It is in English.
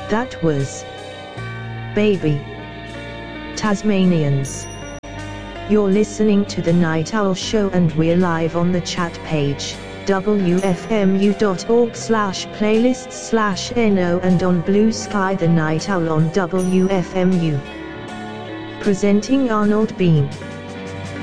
That was Baby Tasmanians. You're listening to The Night Owl Show and we're live on the chat page, wfmu.org/playlists/no and on Blue Sky The Night Owl on WFMU. Presenting Arnold Bean.